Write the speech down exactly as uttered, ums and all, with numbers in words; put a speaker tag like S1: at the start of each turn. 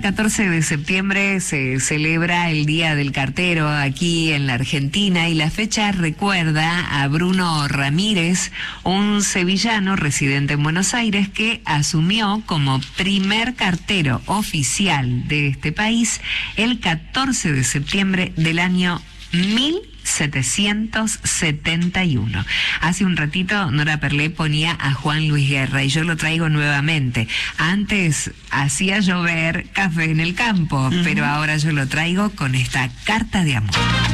S1: catorce de septiembre se celebra el Día del Cartero aquí en la Argentina y la fecha recuerda a Bruno Ramírez, un sevillano residente en Buenos Aires que asumió como primer cartero oficial de este país el catorce de septiembre del año mil setecientos setenta y uno. Hace un ratito Nora Perlé ponía a Juan Luis Guerra y yo lo traigo nuevamente. Antes hacía llover café en el campo, uh-huh. pero ahora yo lo traigo con esta carta de amor.